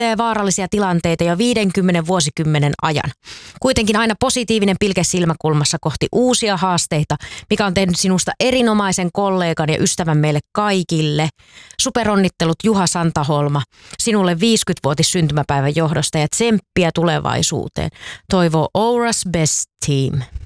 vaarallisia tilanteita jo 50 vuosikymmenen ajan. Kuitenkin aina positiivinen pilke silmäkulmassa kohti uusia haasteita, mikä on tehnyt sinusta erinomaisen kollegan ja ystävän meille kaikille. Superonnittelut Juha Santaholma sinulle 50-vuotis syntymäpäivän johdosta ja tsemppiä tulevaisuuteen. Toivoo Aura's Best Team.